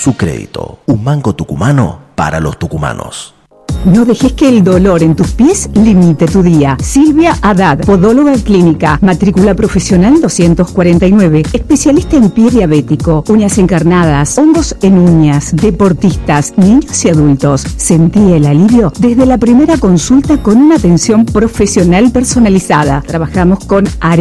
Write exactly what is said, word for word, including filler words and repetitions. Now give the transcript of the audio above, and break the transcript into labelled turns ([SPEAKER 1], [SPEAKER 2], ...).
[SPEAKER 1] Su crédito, un banco tucumano para los tucumanos.
[SPEAKER 2] No dejes que el dolor en tus pies limite tu día. Silvia Haddad, podóloga clínica, matrícula profesional doscientos cuarenta y nueve, especialista en pie diabético, uñas encarnadas, hongos en uñas, deportistas, niños y adultos. Sentí el alivio desde la primera consulta con una atención profesional personalizada. Trabajamos con